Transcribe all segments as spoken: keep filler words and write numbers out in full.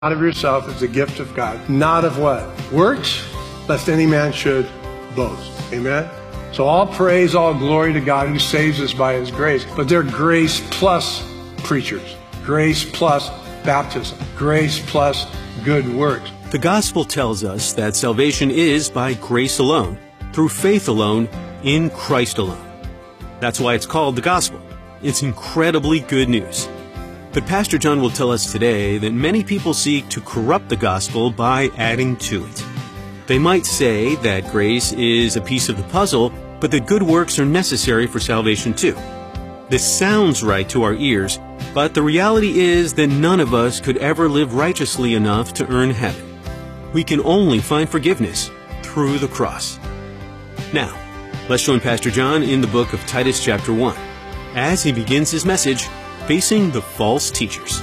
Out of yourself is a gift of God, not of what? Works, lest any man should boast. Amen? So all praise, all glory to God who saves us by his grace. But they're grace plus preachers, grace plus baptism, grace plus good works. The gospel tells us that salvation is by grace alone, through faith alone, in Christ alone. That's why it's called the gospel. It's incredibly good news. But Pastor John will tell us today that many people seek to corrupt the gospel by adding to it. They might say that grace is a piece of the puzzle, but that good works are necessary for salvation too. This sounds right to our ears, but the reality is that none of us could ever live righteously enough to earn heaven. We can only find forgiveness through the cross. Now, let's join Pastor John in the book of Titus chapter one, as he begins his message, Facing the False Teachers.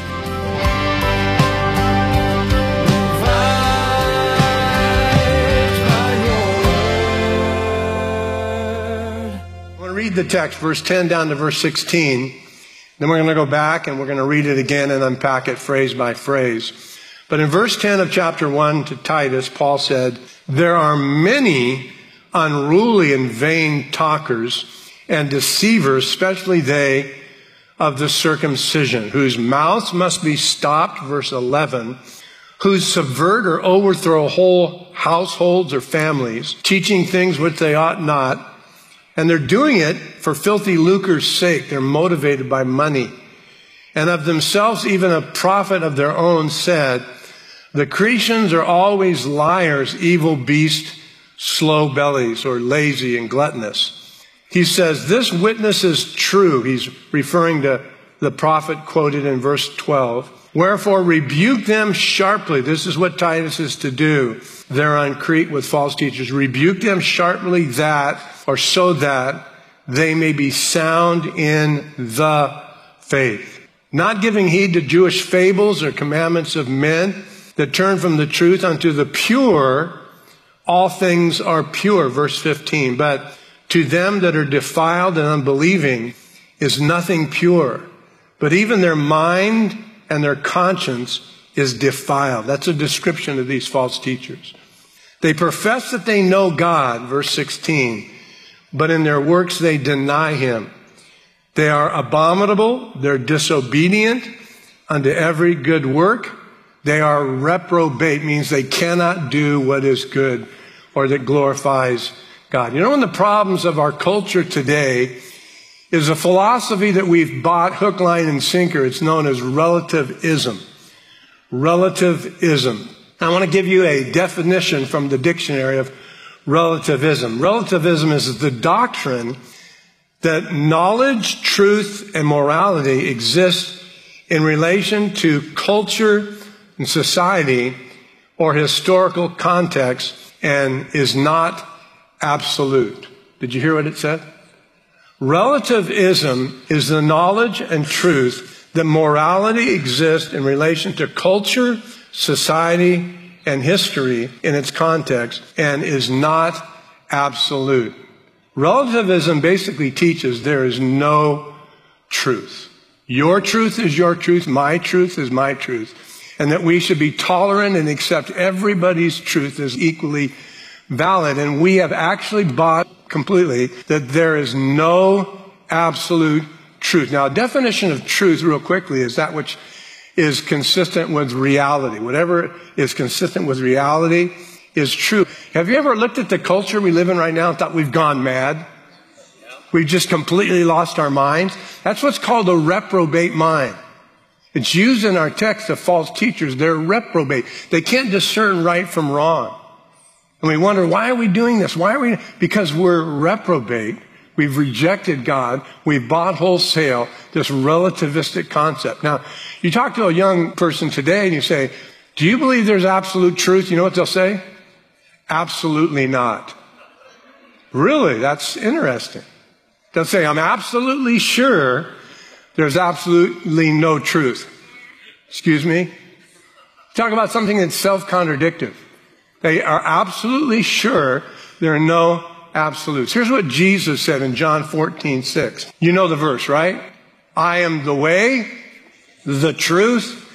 I want to read the text, verse ten down to verse sixteen. Then we're going to go back and we're going to read it again and unpack it phrase by phrase. But in verse ten of chapter one to Titus, Paul said, "There are many unruly and vain talkers and deceivers, especially they of the circumcision, whose mouths must be stopped," verse eleven, "who subvert or overthrow whole households or families, teaching things which they ought not. And they're doing it for filthy lucre's sake." They're motivated by money. "And of themselves even a prophet of their own said, the Cretians are always liars, evil beasts, slow bellies," or lazy and gluttonous. He says, "This witness is true." He's referring to the prophet quoted in verse twelve. "Wherefore rebuke them sharply." This is what Titus is to do there on Crete with false teachers. "Rebuke them sharply that, or so that, they may be sound in the faith, not giving heed to Jewish fables or commandments of men that turn from the truth unto the pure. All things are pure," verse fifteen. "But to them that are defiled and unbelieving is nothing pure, but even their mind and their conscience is defiled." That's a description of these false teachers. "They profess that they know God," verse sixteen, "but in their works they deny him. They are abominable, they're disobedient unto every good work. They are reprobate," means they cannot do what is good or that glorifies God. You know, one of the problems of our culture today is a philosophy that we've bought hook, line, and sinker. It's known as relativism. Relativism. I want to give you a definition from the dictionary of relativism. Relativism is the doctrine that knowledge, truth, and morality exist in relation to culture and society or historical context and is not absolute. Did you hear what it said? Relativism is the knowledge and truth that morality exists in relation to culture, society, and history in its context and is not absolute. Relativism basically teaches there is no truth. Your truth is your truth, my truth is my truth, and that we should be tolerant and accept everybody's truth as equally valid. And we have actually bought completely that there is no absolute truth. Now, a definition of truth, real quickly, is that which is consistent with reality. Whatever is consistent with reality is true. Have you ever looked at the culture we live in right now and thought we've gone mad? We've just completely lost our minds? That's what's called a reprobate mind. It's used in our text of false teachers. They're reprobate. They can't discern right from wrong. And we wonder, why are we doing this? Why are we? Because we're reprobate. We've rejected God. We've bought wholesale this relativistic concept. Now, you talk to a young person today and you say, "Do you believe there's absolute truth?" You know what they'll say? "Absolutely not." Really? That's interesting. They'll say, "I'm absolutely sure there's absolutely no truth." Excuse me? Talk about something that's self-contradictory. They are absolutely sure there are no absolutes. Here's what Jesus said in John fourteen six. You know the verse, right? "I am the way, the truth,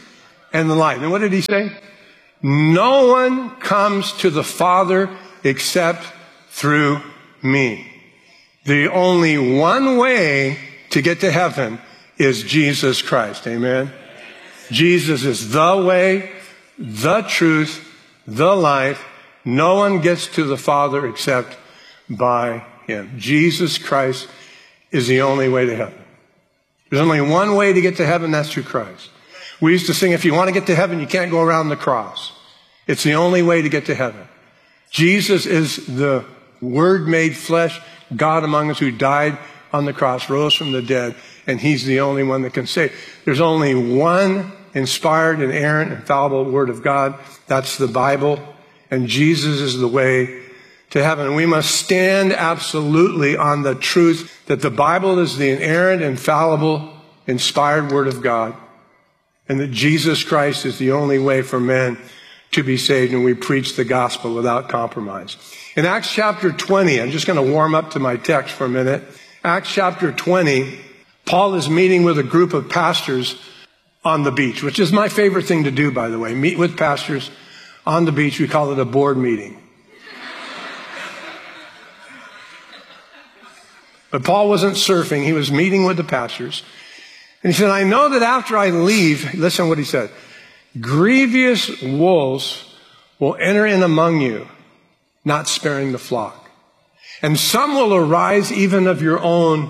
and the life. And what did he say? No one comes to the Father except through me. The only one way to get to heaven is Jesus Christ. Amen. Jesus is the way, the truth, the life. No one gets to the Father except by him. Jesus Christ is the only way to heaven. There's only one way to get to heaven, that's through Christ. We used to sing, if you want to get to heaven, you can't go around the cross. It's the only way to get to heaven. Jesus is the Word made flesh, God among us, who died on the cross, rose from the dead, and he's the only one that can save. There's only one inspired, inerrant, infallible Word of God. That's the Bible. And Jesus is the way to heaven. And we must stand absolutely on the truth that the Bible is the inerrant, infallible, inspired Word of God, and that Jesus Christ is the only way for men to be saved, and we preach the gospel without compromise. In Acts chapter twenty, I'm just going to warm up to my text for a minute. Acts chapter twenty, Paul is meeting with a group of pastors on the beach, which is my favorite thing to do, by the way. Meet with pastors on the beach. We call it a board meeting. But Paul wasn't surfing. He was meeting with the pastors. And he said, I know that after I leave, listen to what he said, grievous wolves will enter in among you, not sparing the flock. And some will arise even of your own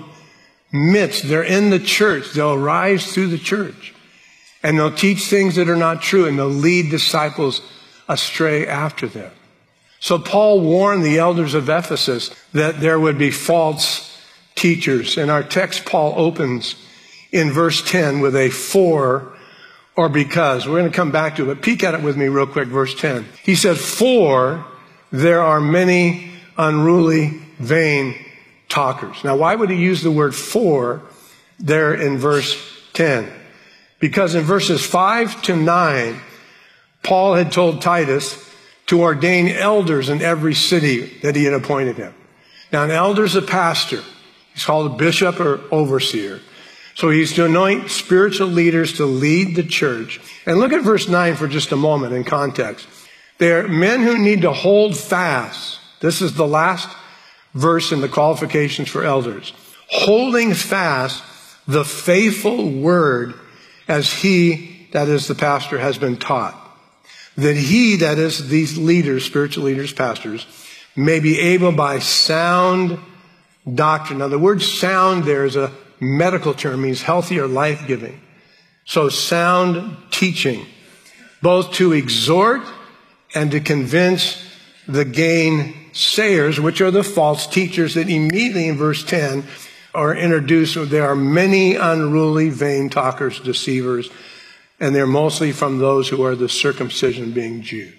midst. They're in the church. They'll arise through the church. And they'll teach things that are not true, and they'll lead disciples astray after them. So Paul warned the elders of Ephesus that there would be false teachers. In our text, Paul opens in verse ten with a for or because. We're going to come back to it, but peek at it with me real quick, verse ten. He said, for there are many unruly, vain talkers. Now, why would he use the word for there in verse ten? Because in verses five to nine, Paul had told Titus to ordain elders in every city that he had appointed him. Now, an elder is a pastor. He's called a bishop or overseer. So he's to anoint spiritual leaders to lead the church. And look at verse nine for just a moment in context. They're men who need to hold fast. This is the last verse in the qualifications for elders. Holding fast the faithful word as he, that is the pastor, has been taught. That he, that is these leaders, spiritual leaders, pastors, may be able by sound doctrine. Now the word sound there is a medical term, means healthy or life-giving. So sound teaching, both to exhort and to convince the gainsayers, which are the false teachers that immediately in verse ten are introduced. There are many unruly, vain talkers, deceivers, and they're mostly from those who are the circumcision being Jews.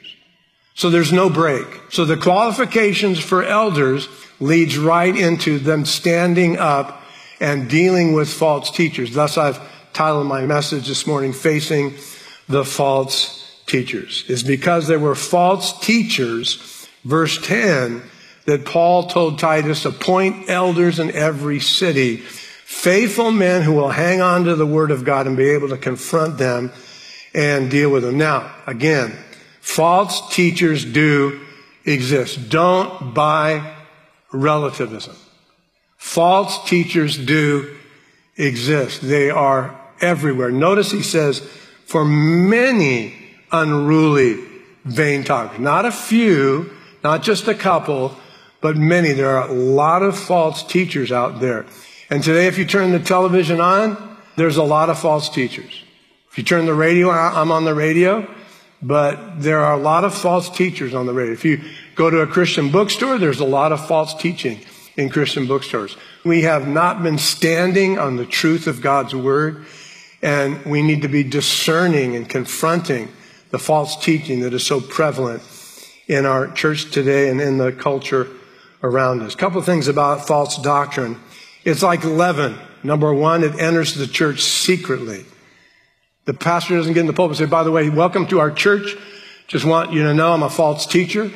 So there's no break. So the qualifications for elders leads right into them standing up and dealing with false teachers. Thus I've titled my message this morning, Facing the False Teachers. It's because there were false teachers, verse ten, that Paul told Titus, appoint elders in every city, faithful men who will hang on to the word of God and be able to confront them and deal with them. Now, again, false teachers do exist. Don't buy relativism. False teachers do exist. They are everywhere. Notice he says, for many unruly, vain talkers. Not a few, not just a couple, but many. There are a lot of false teachers out there. And today, if you turn the television on, there's a lot of false teachers. If you turn the radio on, I'm on the radio, but there are a lot of false teachers on the radio. If you go to a Christian bookstore, there's a lot of false teaching in Christian bookstores. We have not been standing on the truth of God's word, and we need to be discerning and confronting the false teaching that is so prevalent in our church today and in the culture around us. A couple of things about false doctrine. It's like leaven. Number one, it enters the church secretly. The pastor doesn't get in the pulpit and say, by the way, welcome to our church. Just want you to know I'm a false teacher,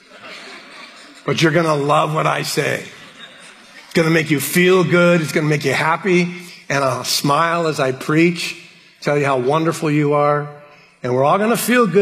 but you're going to love what I say. It's going to make you feel good. It's going to make you happy. And I'll smile as I preach, tell you how wonderful you are. And we're all going to feel good